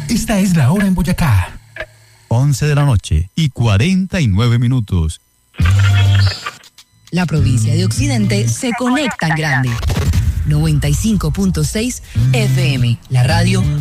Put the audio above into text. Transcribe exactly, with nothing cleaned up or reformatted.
Esta es la hora en Boyacá. once de la noche y cuarenta y nueve minutos. La provincia de Occidente se conecta en grande. noventa y cinco punto seis F M, la radio